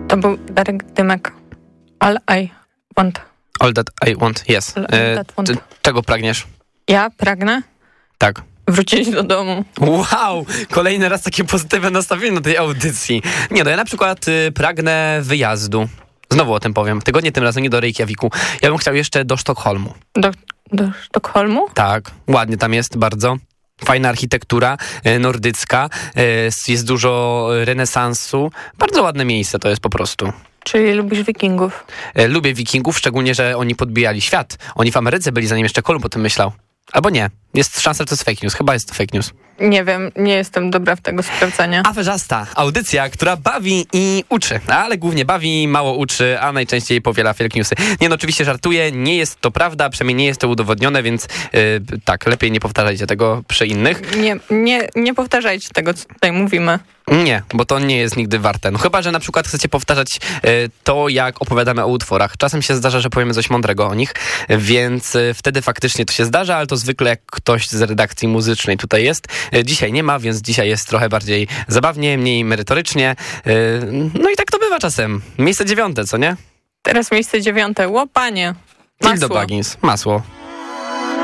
To był Darek Dymek. All I want. All that I want, yes. Czego pragniesz? Ja pragnę Tak. wrócić do domu. Wow! Kolejny raz takie pozytywne nastawienie do tej audycji. Nie, no ja na przykład pragnę wyjazdu. Znowu o tym powiem. Tygodnie tym razem nie do Reykjaviku. Ja bym chciał jeszcze do Sztokholmu. Do Sztokholmu? Tak, ładnie tam jest bardzo. Fajna architektura nordycka. Jest dużo renesansu. Bardzo ładne miejsce to jest po prostu. Czyli lubisz wikingów? Lubię wikingów, szczególnie, że oni podbijali świat. Oni w Ameryce byli, zanim jeszcze Kolumb o tym myślał. Albo nie. Jest szansa, że to jest fake news. Chyba jest to fake news. Nie wiem, nie jestem dobra w tego sprawdzania. Aferzasta. Audycja, która bawi i uczy. Ale głównie bawi, mało uczy, a najczęściej powiela fake newsy. Nie, no oczywiście żartuję. Nie jest to prawda, przynajmniej nie jest to udowodnione, więc tak, lepiej nie powtarzajcie tego przy innych. Nie powtarzajcie tego, co tutaj mówimy. Nie, bo to nie jest nigdy warte. No chyba, że na przykład chcecie powtarzać to, jak opowiadamy o utworach. Czasem się zdarza, że powiemy coś mądrego o nich, więc wtedy faktycznie to się zdarza, ale to zwykle jak ktoś z redakcji muzycznej tutaj jest. Dzisiaj nie ma, więc dzisiaj jest trochę bardziej zabawnie, mniej merytorycznie. No i tak to bywa czasem. Miejsce 9, co nie? Teraz miejsce 9. Łopanie. Dildo Baggins. Masło.